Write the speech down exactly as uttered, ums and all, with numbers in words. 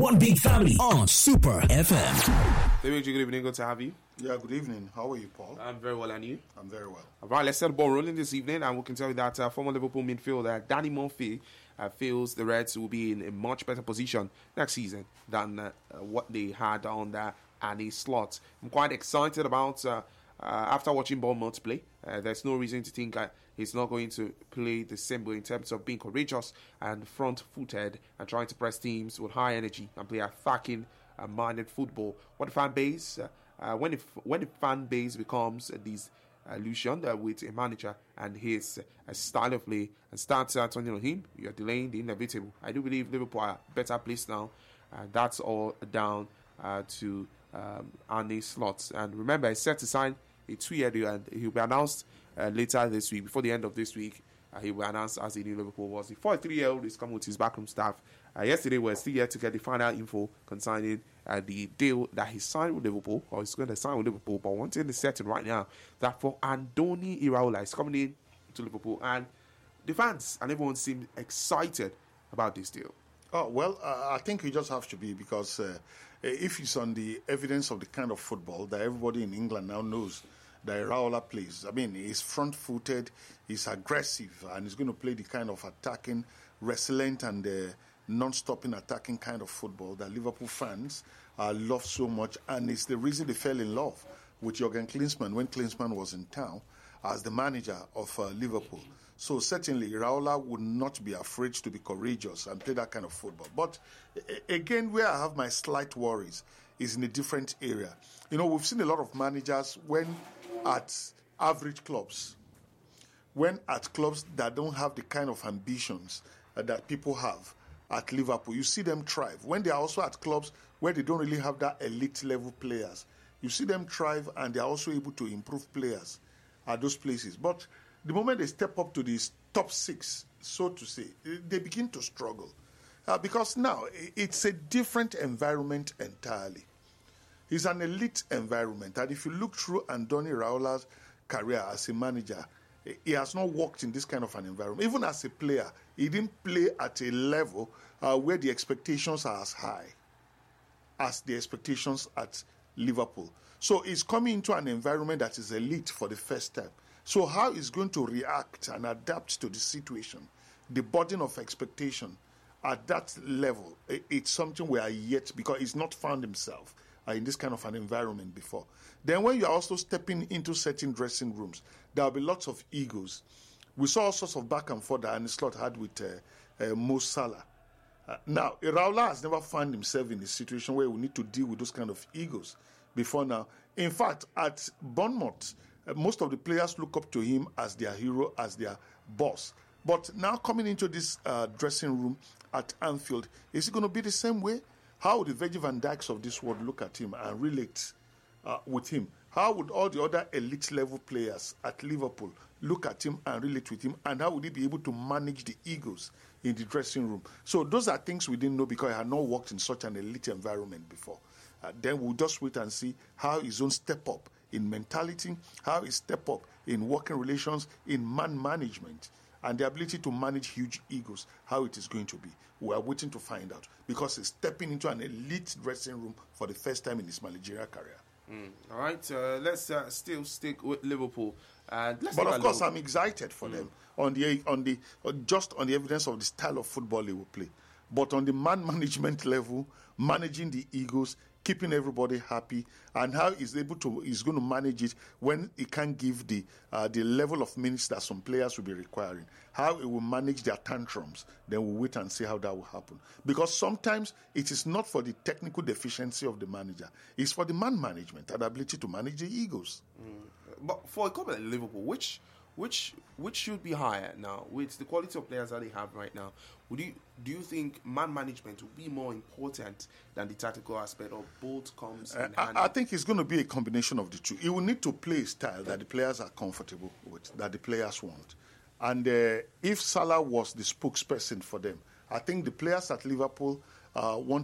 one big family on Super F M. David, good evening. Good to have you. Yeah, good evening. How are you, Paul? I'm very well, and you? I'm very well. All right, let's set the ball rolling this evening, and we can tell you that uh, former Liverpool midfielder Danny Murphy uh, feels the Reds will be in a much better position next season than uh, what they had under Arne Slot. I'm quite excited about, uh, uh, after watching Bournemouth play, uh, there's no reason to think uh, he's not going to play the same way in terms of being courageous and front-footed and trying to press teams with high energy and play attacking uh, minded football. What the fan base... Uh, Uh, when, if, when the fan base becomes uh, this illusion uh, with a manager and his uh, style of play and starts uh, turning on him, you're delaying the inevitable. I do believe Liverpool are a better place now, and that's all down uh, to um, Arne Slot. And remember, he's set to sign a two-year deal, and he'll be announced uh, later this week. Before the end of this week, uh, he will be announced as the new Liverpool was. The forty-three-year-old is coming with his backroom staff. Uh, yesterday, we're still yet to get the final info concerning uh, the deal that he signed with Liverpool, or he's going to sign with Liverpool. But one thing is certain right now, that for Andoni Iraola is coming in to Liverpool, and the fans and everyone seems excited about this deal. Oh, well, uh, I think you just have to be, because uh, if it's on the evidence of the kind of football that everybody in England now knows that Iraola plays, I mean, he's front-footed, he's aggressive, and he's going to play the kind of attacking, resilient, and uh, non-stopping attacking kind of football that Liverpool fans uh, love so much, and it's the reason they fell in love with Jurgen Klinsmann when Klinsmann was in town as the manager of uh, Liverpool. So certainly Iraola would not be afraid to be courageous and play that kind of football. But a- again, where I have my slight worries is in a different area. You know, we've seen a lot of managers when at average clubs, when at clubs that don't have the kind of ambitions uh, that people have at Liverpool, you see them thrive. When they are also at clubs where they don't really have that elite level players, you see them thrive, and they are also able to improve players at those places. But the moment they step up to this top six, so to say, they begin to struggle. Uh, because now it's a different environment entirely. It's an elite environment. And if you look through Andoni Iraola's career as a manager, he has not worked in this kind of an environment. Even as a player, he didn't play at a level uh, where the expectations are as high as the expectations at Liverpool. So he's coming into an environment that is elite for the first time. So how he's going to react and adapt to the situation, the burden of expectation at that level, it's something we are yet, because he's not found himself uh, in this kind of an environment before. Then when you're also stepping into certain dressing rooms, there will be lots of egos. We saw all sorts of back and forth that Arne Slot had with uh, uh, Mo Salah. Uh, now, Iraola has never found himself in a situation where we need to deal with those kind of egos before now. In fact, at Bournemouth, uh, most of the players look up to him as their hero, as their boss. But now coming into this uh, dressing room at Anfield, is it going to be the same way? How would the Virgil van Dijks of this world look at him and relate uh, with him? How would all the other elite level players at Liverpool look at him and relate with him? And how would he be able to manage the egos in the dressing room? So those are things we didn't know, because I had not worked in such an elite environment before. Uh, then we'll just wait and see how his own step up in mentality, how he step up in working relations, in man management, and the ability to manage huge egos, how it is going to be. We are waiting to find out, because he's stepping into an elite dressing room for the first time in his managerial career. Mm. All right, uh, let's uh, still stick with Liverpool. Uh, let's but of course, Liverpool. I'm excited for mm. them on the on the uh, just on the evidence of the style of football they will play. But on the man management level, managing the egos, keeping everybody happy, and how he's able to he's going to manage it when he can't give the uh, the level of minutes that some players will be requiring. How he will manage their tantrums, then we'll wait and see how that will happen. Because sometimes it is not for the technical deficiency of the manager; it's for the man management and ability to manage the egos. Mm. But for a club like Liverpool, which which which should be higher now with the quality of players that they have right now? Would you do you think man management will be more important than the tactical aspect, or both comes in uh, hand? I, I think it's going to be a combination of the two. He will need to play a style that the players are comfortable with, that the players want. And uh, if Salah was the spokesperson for them, I think the players at Liverpool uh, want